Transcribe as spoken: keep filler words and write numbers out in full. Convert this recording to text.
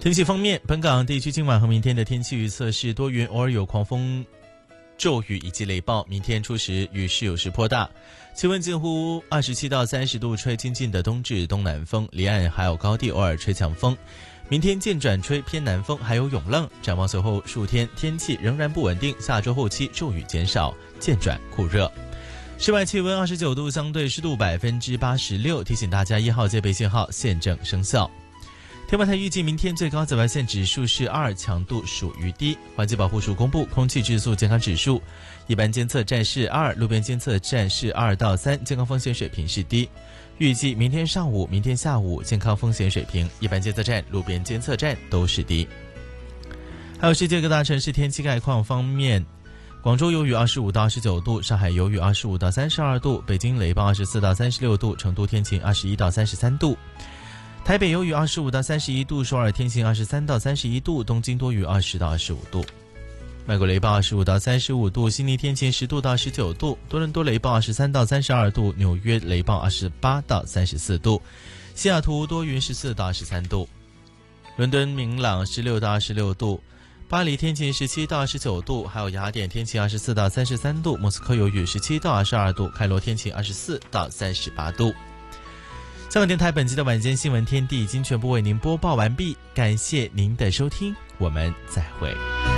天气方面，本港地区今晚和明天的天气预测是多云，偶尔有狂风骤雨以及雷暴，明天初时雨势有时颇大，气温近乎二十七到三十度，吹轻劲的东至东南风，离岸还有高地偶尔吹强风。明天渐转吹偏南风，还有涌浪。展望随后数天天气仍然不稳定，下周后期骤雨减少，渐转酷热。室外气温二十九度，相对湿度百分之八十六。提醒大家，一号戒备信号现正生效。天文台预计明天最高紫外线指数是二，强度属于低。环境保护署公布空气质素健康指数，一般监测站是二，路边监测站是二到三，健康风险水平是低。预计明天上午、明天下午健康风险水平，一般监测站、路边监测站都是低。还有世界各大城市天气概况方面，广州有雨二十五到二十九度，上海有雨二十五到三十二度，北京雷暴二十四到三十六度，成都天晴二十一到三十三度。台北有雨二十五到三十一度，首尔天晴二十三到三十一度，东京多雨二十到二十五度。美国雷暴二十五到三十五度，悉尼天晴十度到十九度，多伦多雷暴二十三到三十二度，纽约雷暴二十八到三十四度，西雅图多云十四到二十三度，伦敦明朗十六到二十六度，巴黎天晴十七到二十九度，还有雅典天晴二十四到三十三度，莫斯科有雨十七到二十二度，开罗天晴二十四到三十八度。香港电台本期的晚间新闻天地已经全部为您播报完毕，感谢您的收听，我们再会。